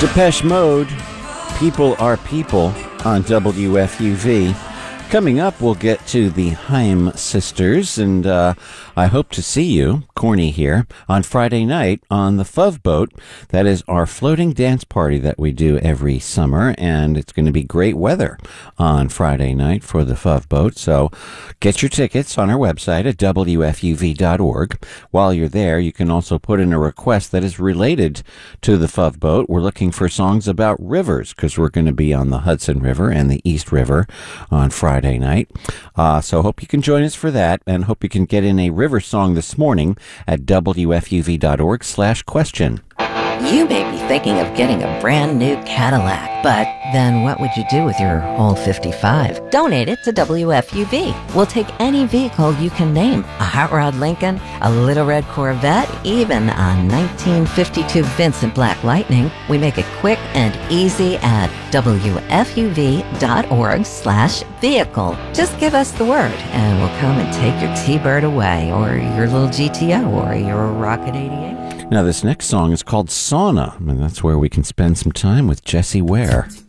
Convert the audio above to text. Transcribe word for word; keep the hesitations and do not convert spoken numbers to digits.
Depeche Mode, People Are People on W F U V. Coming up, we'll get to the Haim sisters, and uh, I hope to see you, Corny here, on Friday night on the Fove Boat. That is our floating dance party that we do every summer, and it's going to be great weather on Friday night for the Fove Boat. So get your tickets on our website at W F U V dot org. While you're there, you can also put in a request that is related to the Fove Boat. We're looking for songs about rivers, because we're going to be on the Hudson River and the East River on Friday night. Uh, so hope you can join us for that, and hope you can get in a river song this morning at W F U V dot org slash question. You may be thinking of getting a brand new Cadillac, but then what would you do with your old fifty-five? Donate it to W F U V. We'll take any vehicle you can name. A hot rod Lincoln, a little red Corvette, even a nineteen fifty-two Vincent Black Lightning. We make it quick and easy at W F U V dot org slash vehicle. Just give us the word and we'll come and take your T-Bird away, or your little G T O, or your Rocket eighty-eight. Now, this next song is called Sauna, and that's where we can spend some time with Jessie Ware.